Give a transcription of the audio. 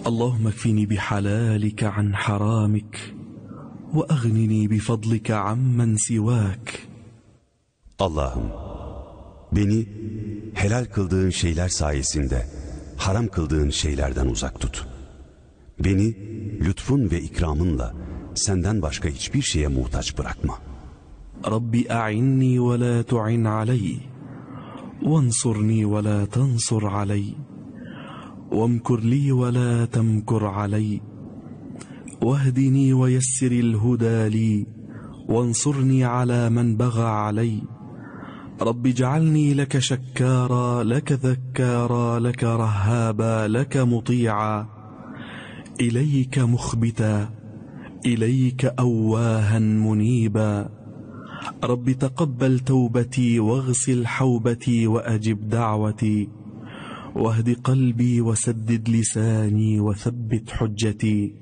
اللهم اكفني بحلالك عن حرامك وأغنني بفضلك عمن سواك. Allah'ım, beni helal kıldığın şeyler sayesinde haram kıldığın şeylerden uzak tut. Beni lütfun ve ikramınla senden başka hiçbir şeye muhtaç bırakma. Rabbi a'inni ve la tu'in aleyh, vansurni ve la tansur aleyh, vamkur li ve la temkur aleyh, vahdini ve yessiril huda li, vansurni ala men baga aleyh. رب اجعلني لك شكارا لك ذكارا لك رهابا لك مطيعا إليك مخبتا إليك أواها منيبا. رب تقبل توبتي واغسل حوبتي وأجب دعوتي واهد قلبي وسدد لساني وثبت حجتي.